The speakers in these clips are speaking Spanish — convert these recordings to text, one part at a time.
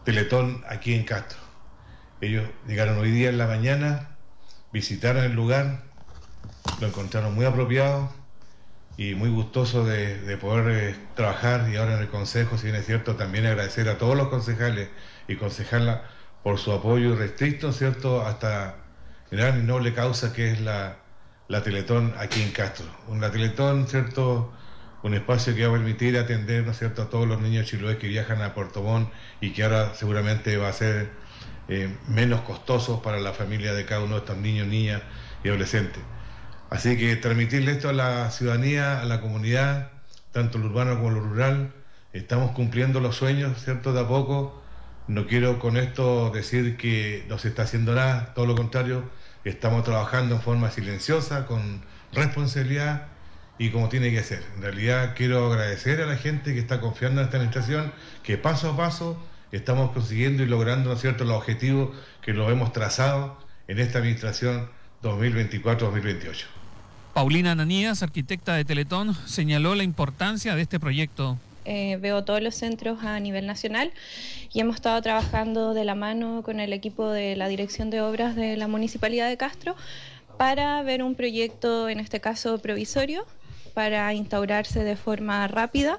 Teletón aquí en Castro. Ellos llegaron hoy día en la mañana, visitaron el lugar, lo encontraron muy apropiado y muy gustoso de poder trabajar. Y ahora en el Consejo, si bien es cierto, también agradecer a todos los concejales y concejalas por su apoyo irrestricto, ¿cierto?, hasta gran y noble causa que es la Teletón aquí en Castro. Una Teletón, ¿cierto?, un espacio que va a permitir atender, ¿no es cierto?, a todos los niños chiloés que viajan a Puerto Montt y que ahora seguramente va a ser menos costoso para la familia de cada uno de estos niños, niñas y adolescentes. Así que transmitirle esto a la ciudadanía, a la comunidad, tanto lo urbano como lo rural. Estamos cumpliendo los sueños, ¿cierto?, de a poco. No quiero con esto decir que no se está haciendo nada, todo lo contrario, estamos trabajando en forma silenciosa, con responsabilidad y como tiene que ser. En realidad quiero agradecer a la gente que está confiando en esta administración, que paso a paso estamos consiguiendo y logrando, ¿no es cierto?, los objetivos que los hemos trazado en esta administración 2024-2028. Paulina Ananías, arquitecta de Teletón, señaló la importancia de este proyecto. Veo todos los centros a nivel nacional y hemos estado trabajando de la mano con el equipo de la Dirección de Obras de la Municipalidad de Castro para ver un proyecto, en este caso provisorio, para instaurarse de forma rápida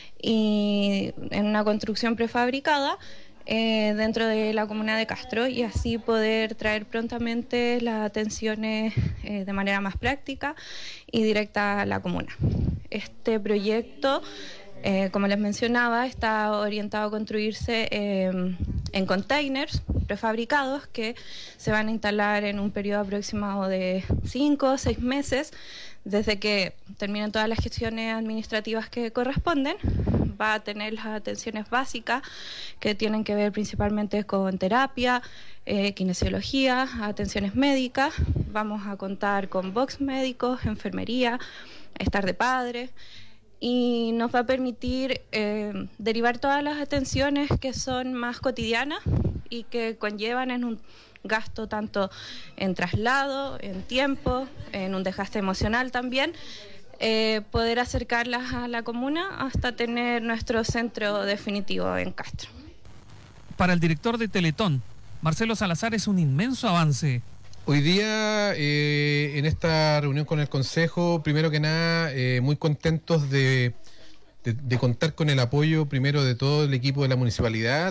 y en una construcción prefabricada dentro de la comuna de Castro, y así poder traer prontamente las atenciones de manera más práctica y directa a la comuna. Este proyecto, como les mencionaba, está orientado a construirse en containers prefabricados que se van a instalar en un periodo aproximado de 5 o 6 meses. Desde que terminen todas las gestiones administrativas que corresponden, va a tener las atenciones básicas que tienen que ver principalmente con terapia, kinesiología, atenciones médicas. Vamos a contar con box médicos, enfermería, estar de padre, y nos va a permitir derivar todas las atenciones que son más cotidianas y que conllevan en un gasto tanto en traslado, en tiempo, en un desgaste emocional también, poder acercarlas a la comuna hasta tener nuestro centro definitivo en Castro. Para el director de Teletón, Marcelo Salazar, es un inmenso avance. Hoy día, en esta reunión con el Consejo, primero que nada, muy contentos de contar con el apoyo primero de todo el equipo de la municipalidad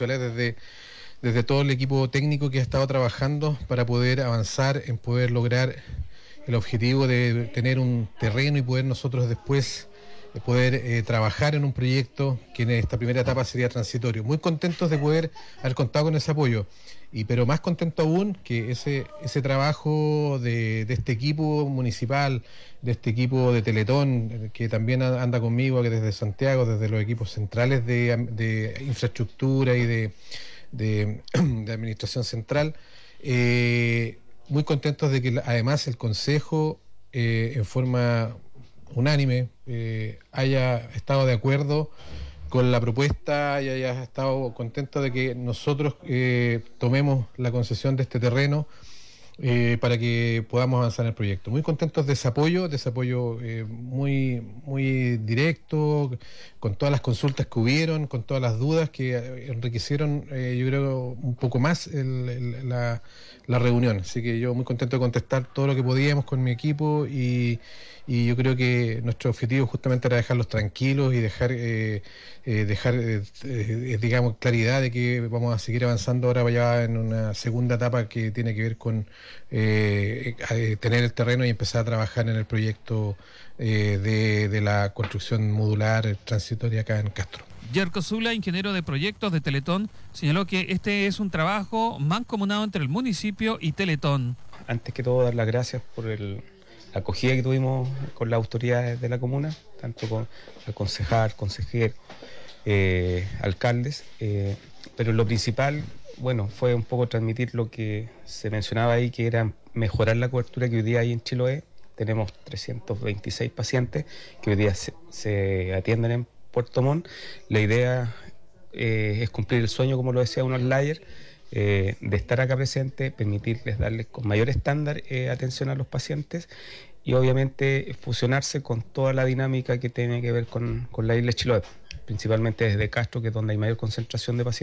desde todo el equipo técnico que ha estado trabajando para poder avanzar en poder lograr el objetivo de tener un terreno y poder nosotros después poder trabajar en un proyecto que en esta primera etapa sería transitorio. Muy contentos de poder haber contado con ese apoyo, pero más contento aún que ese trabajo de este equipo municipal, de este equipo de Teletón, que también anda conmigo que desde Santiago, desde los equipos centrales de infraestructura y de administración central, muy contentos de que además el Consejo en forma unánime haya estado de acuerdo con la propuesta y haya estado contento de que nosotros tomemos la concesión de este terreno para que podamos avanzar en el proyecto. Muy contentos de ese apoyo muy, muy directo, con todas las consultas que hubieron, con todas las dudas que enriquecieron, yo creo, un poco más la reunión. Así que yo muy contento de contestar todo lo que podíamos con mi equipo y yo creo que nuestro objetivo justamente era dejarlos tranquilos y dejar digamos, claridad de que vamos a seguir avanzando ahora ya en una segunda etapa que tiene que ver con tener el terreno y empezar a trabajar en el proyecto de la construcción modular transitoria acá en Castro. Yerko Zula, ingeniero de proyectos de Teletón, señaló que este es un trabajo mancomunado entre el municipio y Teletón. Antes que todo, dar las gracias por la acogida que tuvimos con las autoridades de la comuna, tanto con el concejal, consejero, alcaldes, pero lo principal, bueno, fue un poco transmitir lo que se mencionaba ahí, que era mejorar la cobertura que hoy día hay en Chiloé. Tenemos 326 pacientes que hoy día se atienden en Puerto Montt. La idea es cumplir el sueño, como lo decía uno Layer, de estar acá presente, permitirles darles con mayor estándar atención a los pacientes y obviamente fusionarse con toda la dinámica que tiene que ver con la isla de Chiloé, principalmente desde Castro, que es donde hay mayor concentración de pacientes.